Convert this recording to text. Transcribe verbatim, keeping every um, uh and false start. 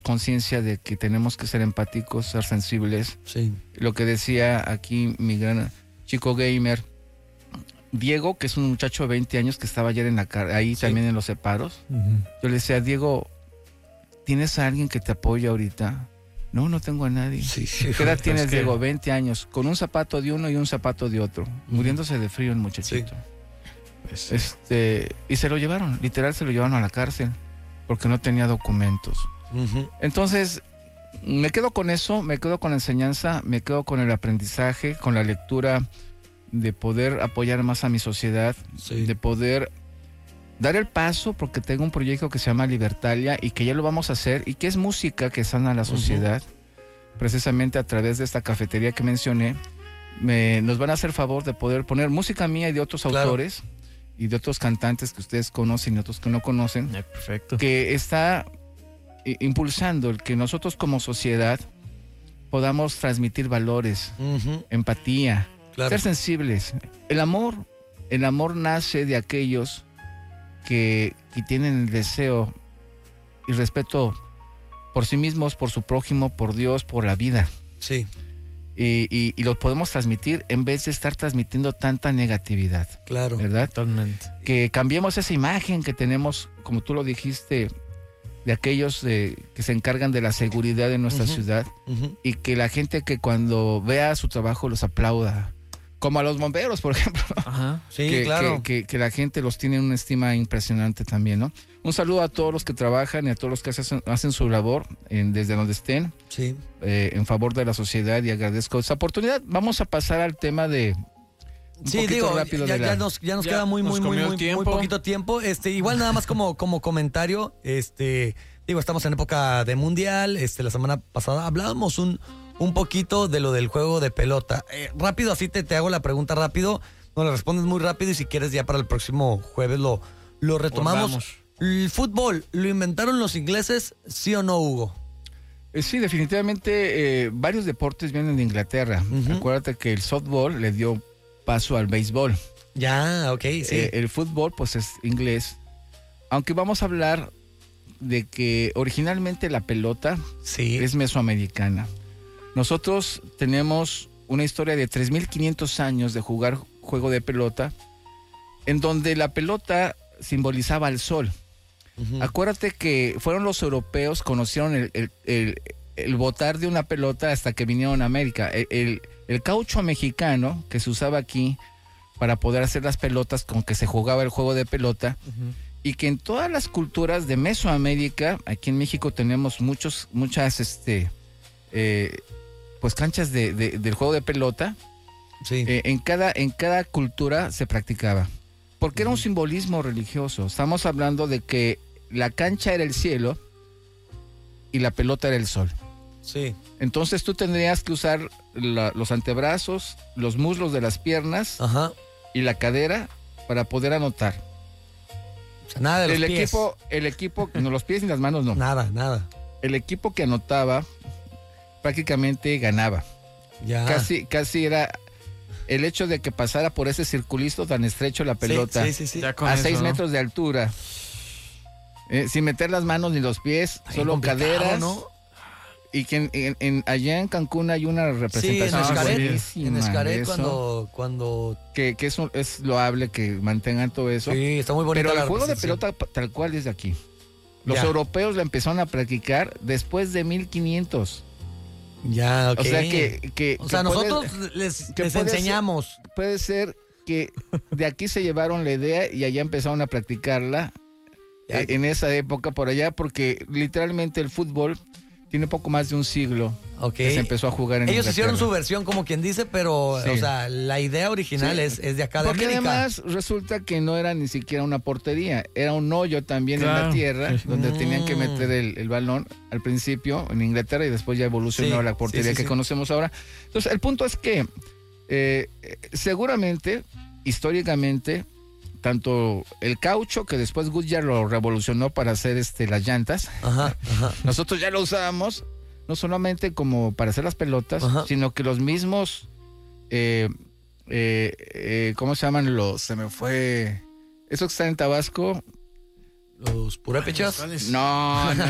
conciencia de que tenemos que ser empáticos, ser sensibles. Sí. Lo que decía aquí mi gran chico gamer, Diego, que es un muchacho de veinte años que estaba ayer en la car- ahí sí. también en los separos. Uh-huh. Yo le decía, Diego, ¿tienes a alguien que te apoye ahorita? No, no tengo a nadie. Sí, sí, ¿Qué edad tienes, que... Diego? veinte años, con un zapato de uno y un zapato de otro, uh-huh. muriéndose de frío el muchachito. Sí. Pues, sí. Este, y se lo llevaron, literal se lo llevaron a la cárcel, porque no tenía documentos. Uh-huh. Entonces, me quedo con eso, me quedo con la enseñanza, me quedo con el aprendizaje, con la lectura, de poder apoyar más a mi sociedad, sí. de poder dar el paso, porque tengo un proyecto que se llama Libertalia y que ya lo vamos a hacer, y que es música que sana a la sociedad, uh-huh. precisamente a través de esta cafetería que mencioné. Me, nos van a hacer favor de poder poner música mía y de otros claro. autores y de otros cantantes que ustedes conocen y otros que no conocen, eh, perfecto. que está eh, impulsando el que nosotros como sociedad podamos transmitir valores, uh-huh. empatía, claro. ser sensibles. El amor, el amor nace de aquellos que, que tienen el deseo y respeto por sí mismos, por su prójimo, por Dios, por la vida. Sí. Y, y, y lo podemos transmitir en vez de estar transmitiendo tanta negatividad. Claro. ¿Verdad? Totalmente. Que cambiemos esa imagen que tenemos, como tú lo dijiste, de aquellos eh, que se encargan de la seguridad de nuestra uh-huh. ciudad, uh-huh. y que la gente que cuando vea su trabajo los aplauda. Como a los bomberos, por ejemplo. Ajá, sí, que, claro. Que, que, que la gente los tiene en una estima impresionante también, ¿no? Un saludo a todos los que trabajan y a todos los que hacen, hacen su labor en, desde donde estén, sí. eh, en favor de la sociedad, y agradezco esa oportunidad. Vamos a pasar al tema de... Un sí, digo, rápido ya, de la... ya nos, ya nos ya queda muy, muy, muy, muy, muy poquito tiempo. Este, igual nada más como, como comentario, este, digo, estamos en época de mundial. Este, la semana pasada hablábamos un... un poquito de lo del juego de pelota. Eh, rápido, así te, te hago la pregunta rápido. No le respondes muy rápido y si quieres ya para el próximo jueves lo, lo retomamos. Volvamos. El fútbol, ¿lo inventaron los ingleses, sí o no, Hugo? Eh, sí, definitivamente eh, varios deportes vienen de Inglaterra. Uh-huh. Acuérdate que el softball le dio paso al béisbol. Ya, ok, sí. Eh, el fútbol pues es inglés. Aunque vamos a hablar de que originalmente la pelota sí. es mesoamericana. Nosotros tenemos una historia de tres mil quinientos años de jugar juego de pelota, en donde la pelota simbolizaba al sol. Uh-huh. Acuérdate que fueron los europeos, conocieron el, el, el, el botar de una pelota hasta que vinieron a América. El, el, el caucho mexicano que se usaba aquí para poder hacer las pelotas con que se jugaba el juego de pelota, uh-huh. y que en todas las culturas de Mesoamérica, aquí en México tenemos muchos, muchas, este... Eh, pues canchas de, de, del juego de pelota, sí. eh, en, cada, en cada cultura se practicaba, porque era un simbolismo religioso. Estamos hablando de que la cancha era el cielo y la pelota era el sol. Sí. Entonces tú tendrías que usar la, los antebrazos, los muslos de las piernas, ajá. y la cadera para poder anotar. O sea, nada de los el pies. Equipo, el equipo, no, los pies ni las manos no. Nada, nada. El equipo que anotaba prácticamente ganaba. Ya. Casi, casi era el hecho de que pasara por ese circulito tan estrecho la pelota, sí, sí, sí, sí. a seis ¿no? metros de altura, eh, sin meter las manos ni los pies, ay, solo caderas, ¿no? Y que en, en, en, allá en Cancún hay una representación sí, en Escaret, buenísima en Escaret eso, cuando, cuando... que, que es, es loable que mantengan todo eso. Sí, está muy bonito. Pero el juego de pelota tal cual es de aquí. Los ya. europeos la empezaron a practicar después de mil quinientos. Ya, ok. O sea que... que o sea, que nosotros puede, les, que les puede enseñamos. Ser, puede ser que de aquí se llevaron la idea y allá empezaron a practicarla eh, en esa época por allá, porque literalmente el fútbol tiene poco más de un siglo okay. que se empezó a jugar en Ellos Inglaterra. Hicieron su versión como quien dice, pero sí. o sea, la idea original sí. es, es de acá de porque América. Además resulta que no era ni siquiera una portería, era un hoyo también claro. en la tierra, sí. donde mm. tenían que meter el, el balón al principio en Inglaterra y después ya evolucionó sí. a la portería sí, sí, que sí. conocemos ahora. Entonces el punto es que eh, seguramente, históricamente, tanto el caucho, que después Goodyear lo revolucionó para hacer este las llantas, ajá, ajá. nosotros ya lo usábamos, no solamente como para hacer las pelotas, ajá. sino que los mismos, eh, eh, eh, ¿cómo se llaman los? Se me fue... Eso que está en Tabasco... ¿Los purépechas? No, no,